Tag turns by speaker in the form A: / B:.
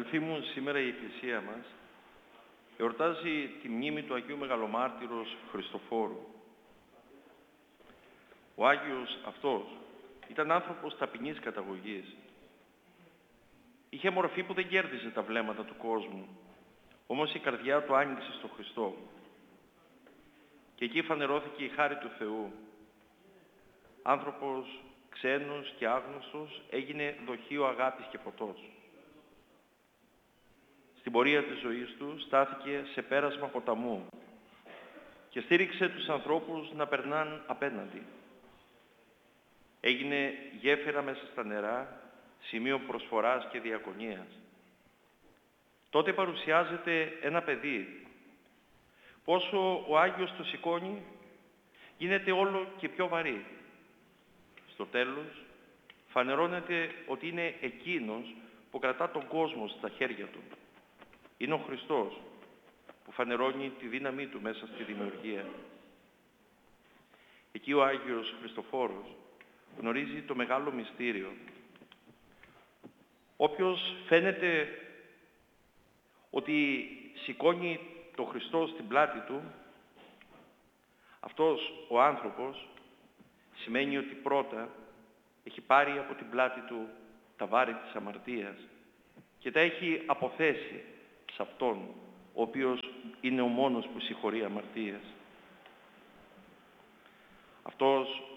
A: Αδελφοί μου, σήμερα η Εκκλησία μας εορτάζει τη μνήμη του Αγίου Μεγαλομάρτυρος Χριστοφόρου. Ο Άγιος αυτός ήταν άνθρωπος ταπεινής καταγωγής. Είχε μορφή που δεν κέρδιζε τα βλέμματα του κόσμου, όμως η καρδιά του άνοιξε στο Χριστό. Και εκεί φανερώθηκε η χάρη του Θεού. Άνθρωπος ξένος και άγνωστος έγινε δοχείο αγάπης και φωτός. Στην πορεία της ζωής του στάθηκε σε πέρασμα ποταμού και στήριξε τους ανθρώπους να περνάν απέναντι. Έγινε γέφυρα μέσα στα νερά, σημείο προσφοράς και διακονίας. Τότε παρουσιάζεται ένα παιδί. Πόσο ο Άγιος το σηκώνει, γίνεται όλο και πιο βαρύ. Στο τέλος, φανερώνεται ότι είναι εκείνος που κρατά τον κόσμο στα χέρια του. Είναι ο Χριστός που φανερώνει τη δύναμή του μέσα στη δημιουργία. Εκεί ο Άγιος Χριστοφόρος γνωρίζει το μεγάλο μυστήριο. Όποιος φαίνεται ότι σηκώνει το Χριστό στην πλάτη του, αυτός ο άνθρωπος σημαίνει ότι πρώτα έχει πάρει από την πλάτη του τα βάρη της αμαρτίας και τα έχει αποθέσει σε Αυτόν, ο οποίος είναι ο μόνος που συγχωρεί αμαρτίες. Αυτός